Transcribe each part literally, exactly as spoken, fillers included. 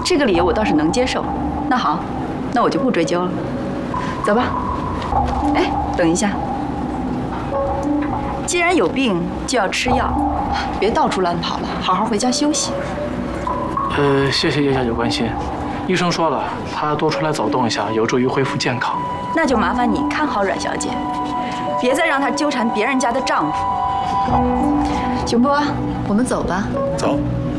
这个理由我倒是能接受。那好，那我就不追究了。走吧。哎，等一下，既然有病就要吃药，别到处乱跑了，好好回家休息。 呃，谢谢叶小姐关心。医生说了，她多出来走动一下，有助于恢复健康。 那就麻烦你看好阮小姐，别再让她纠缠别人家的丈夫。熊波，我们走吧。 走。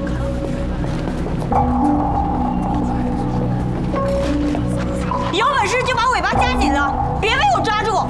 有本事就把尾巴夹紧了，别被我抓住！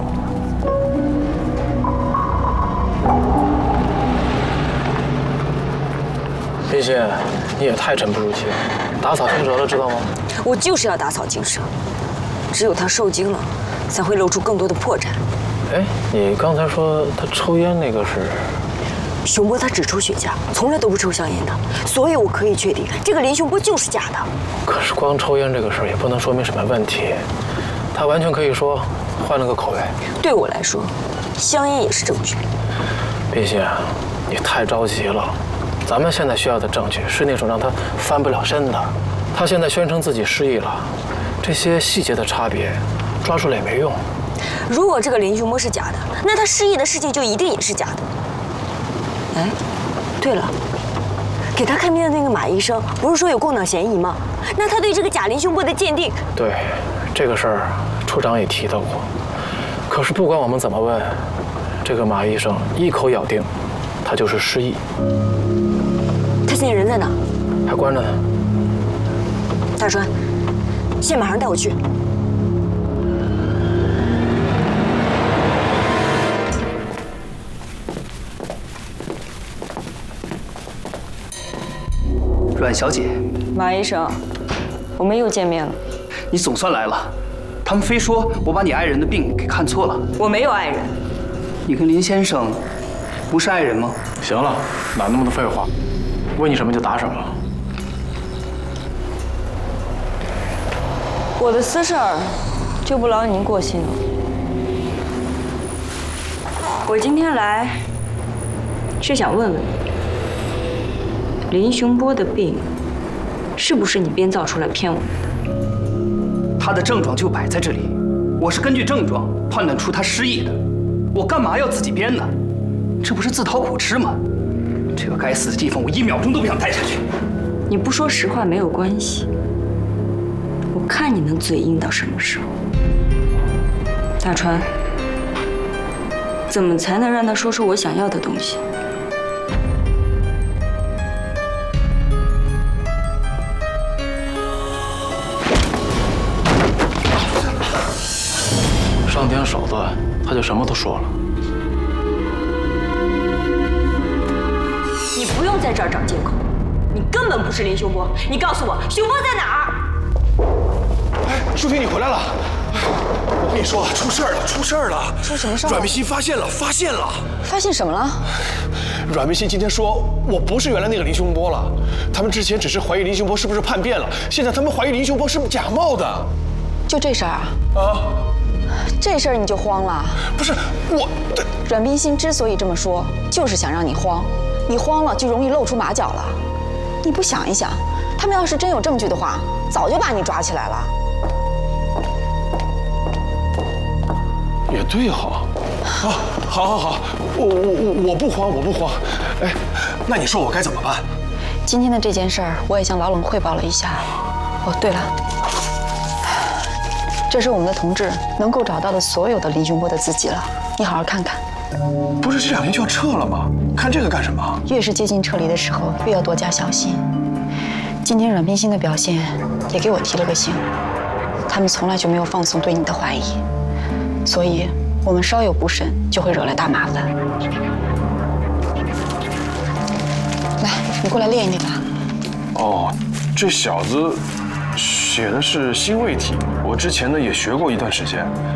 冰心，你也太沉不住气了，打草惊蛇了，知道吗？ 我就是要打草惊蛇，只有他受惊了，才会露出更多的破绽。 哎，你刚才说他抽烟那个是？ 熊波他只抽雪茄，从来都不抽香烟的，所以我可以确定这个林熊波就是假的。 可是光抽烟这个事儿也不能说明什么问题，他完全可以说换了个口味。 对我来说，香烟也是证据。 冰心，你太着急了。咱们现在需要的证据是那种让他翻不了身的。他现在宣称自己失忆了，这些细节的差别抓住了也没用。 如果这个林熊波是假的，那他失忆的事情就一定也是假的。哎，对了，给他看病的那个马医生不是说有共党嫌疑吗？那他对这个假林熊波的鉴定…… 对，这个事儿处长也提到过。可是不管我们怎么问，这个马医生一口咬定他就是失忆。 他现在人在哪？ 还关着呢。 大川，现在马上带我去。 阮小姐， 马医生，我们又见面了。 你总算来了。他们非说我把你爱人的病给看错了。 我没有爱人。 你跟林先生不是爱人吗？ 行了，哪那么多废话？问你什么就答什么。 我的私事儿就不劳您过心了。我今天来是想问问你，林雄波的病是不是你编造出来骗我们的？ 他的症状就摆在这里，我是根据症状判断出他失忆的，我干嘛要自己编呢？这不是自讨苦吃吗？这个该死的地方，我一秒钟都不想待下去。 你不说实话没有关系，我看你能嘴硬到什么时候。大川，怎么才能让他说出我想要的东西？ 上点手段，他就什么都说了。 你不用在这儿找借口，你根本不是林雄波。你告诉我，雄波在哪儿？ 哎，淑萍，你回来了！我跟你说，出事儿了，出事儿了！ 出什么事儿？ 阮明鑫发现了，发现了！ 发现什么了？ 阮明鑫今天说，我不是原来那个林雄波了。他们之前只是怀疑林雄波是不是叛变了，现在他们怀疑林雄波是假冒的。 就这事儿啊？ 啊！ 这事儿你就慌了？ 不是我， 阮冰心之所以这么说，就是想让你慌。你慌了，就容易露出马脚了。你不想一想，他们要是真有证据的话，早就把你抓起来了。 也对哈。啊，好好好，我我我我不慌，我不慌。哎，那你说我该怎么办？ 今天的这件事儿，我也向老冷汇报了一下。哦，对了，这是我们的同志能够找到的所有的林雄波的字迹了，你好好看看。 不是这两天就要撤了吗？看这个干什么？ 越是接近撤离的时候，越要多加小心。今天阮冰心的表现也给我提了个醒，他们从来就没有放松对你的怀疑，所以我们稍有不慎就会惹来大麻烦。来，你过来练一练吧。 哦，这小子写的是辛味体，我之前呢也学过一段时间。